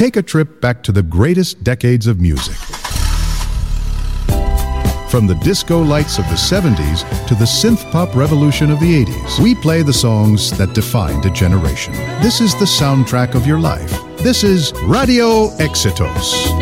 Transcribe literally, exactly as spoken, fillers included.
Take a trip back to the greatest decades of music. From the disco lights of the seventies to the synth-pop revolution of the eighties, we play the songs that defined a generation. This is the soundtrack of your life. This is Radio Éxitos.